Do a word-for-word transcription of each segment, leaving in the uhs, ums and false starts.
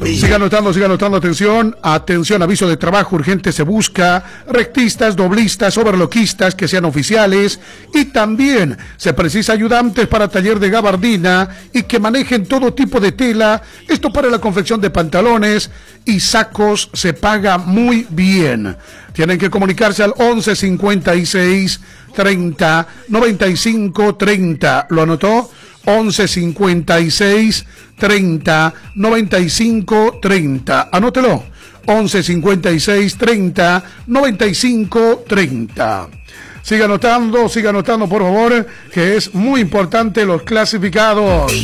Siga anotando, siga anotando, atención, atención, aviso de trabajo urgente se busca, rectistas, doblistas, overloquistas que sean oficiales y también se precisa ayudantes para taller de gabardina y que manejen todo tipo de tela, esto para la confección de pantalones y sacos se paga muy bien. Tienen que comunicarse al once cincuenta y seis treinta noventa y cinco treinta, ¿lo anotó? once cincuenta y seis treinta noventa y cinco treinta, anótelo, once cincuenta y seis treinta noventa y cinco treinta. Siga anotando, siga anotando por favor, que es muy importante los clasificados.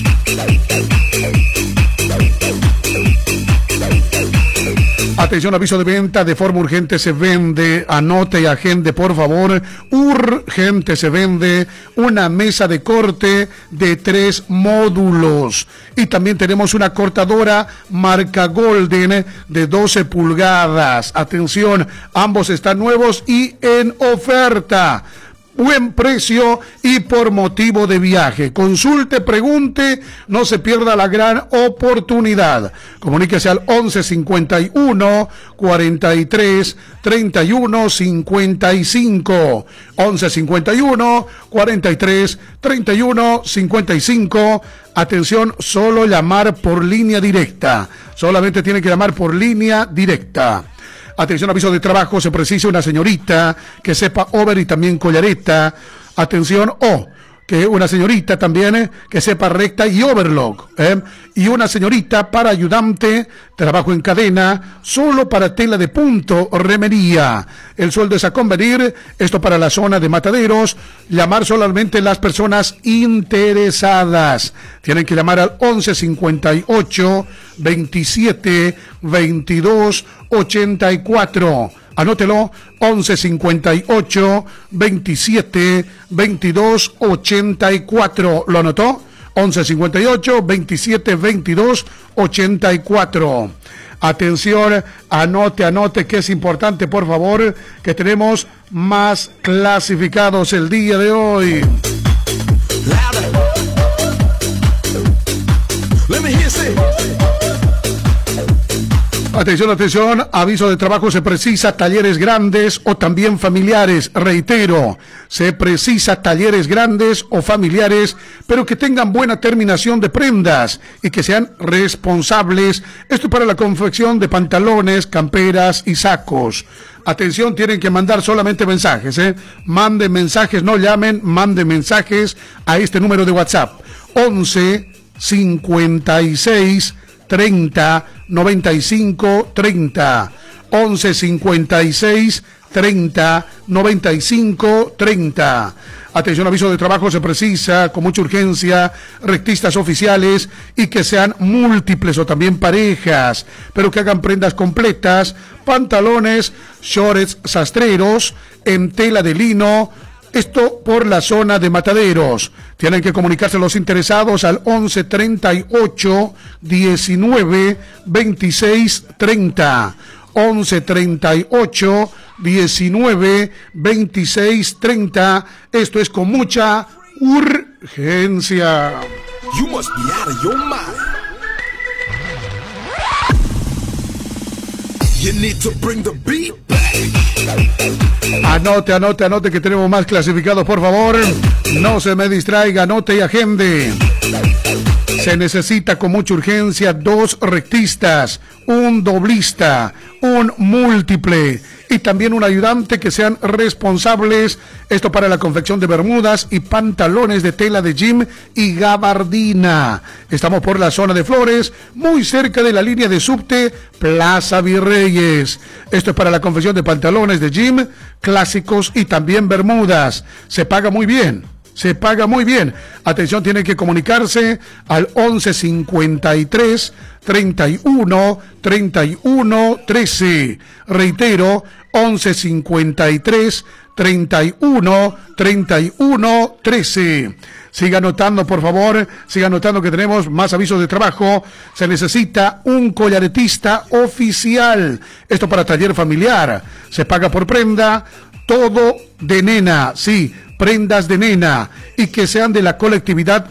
Atención, aviso de venta de forma urgente se vende, anote y agende por favor, urgente se vende una mesa de corte de tres módulos y también tenemos una cortadora marca Golden de doce pulgadas, atención, ambos están nuevos y en oferta. Buen precio y por motivo de viaje. Consulte, pregunte, no se pierda la gran oportunidad. Comuníquese al once cincuenta y uno cuarenta y tres treinta y uno cincuenta y cinco. once cincuenta y uno cuarenta y tres treinta y uno cincuenta y cinco. Atención, solo llamar por línea directa. Solamente tiene que llamar por línea directa. Atención, aviso de trabajo, se precisa una señorita que sepa over y también collareta. Atención, o oh, que una señorita también eh, que sepa recta y overlock. Eh, y una señorita para ayudante, trabajo en cadena, solo para tela de punto, remería. El sueldo es a convenir, esto para la zona de Mataderos. Llamar solamente las personas interesadas. Tienen que llamar al once cincuenta y ocho veintisiete veintidós ochenta y cuatro. Anótelo, once cincuenta y ocho veintisiete veintidós ochenta y cuatro. ¿Lo anotó? once cincuenta y ocho veintisiete veintidós ochenta y cuatro. Atención, anote, anote que es importante, por favor, que tenemos más clasificados el día de hoy. Atención, atención, aviso de trabajo, se precisa talleres grandes o también familiares, reitero, se precisa talleres grandes o familiares, pero que tengan buena terminación de prendas y que sean responsables, esto para la confección de pantalones, camperas y sacos. Atención, tienen que mandar solamente mensajes, ¿eh? Manden mensajes, no llamen, manden mensajes a este número de WhatsApp, once cincuenta y seis treinta noventa y cinco treinta, once cincuenta y seis treinta noventa y cinco treinta. Atención, aviso de trabajo, se precisa con mucha urgencia rectistas oficiales y que sean múltiples o también parejas, pero que hagan prendas completas, pantalones, shorts sastreros en tela de lino. Esto por la zona de Mataderos. Tienen que comunicarse los interesados al once treinta y ocho diecinueve veintiséis treinta. once treinta y ocho diecinueve veintiséis treinta. Esto es con mucha urgencia. You must be out of your mind. You need to bring the beat back. Anote, anote, anote que tenemos más clasificados, por favor. No se me distraiga, anote y agende. Se necesita con mucha urgencia dos rectistas, un doblista, un múltiple y también un ayudante que sean responsables. Esto para la confección de bermudas y pantalones de tela de jean y gabardina. Estamos por la zona de Flores, muy cerca de la línea de subte Plaza Virreyes. Esto es para la confección de pantalones de jean clásicos y también bermudas. Se paga muy bien. Se paga muy bien. Atención, tienen que comunicarse al once cincuenta y tres treinta y uno treinta y uno trece. Reitero, once cincuenta y tres treinta y uno treinta y uno trece. Siga anotando, por favor, siga anotando que tenemos más avisos de trabajo. Se necesita un collaretista oficial. Esto para taller familiar. Se paga por prenda, todo de nena, sí, prendas de nena, y que sean de la colectividad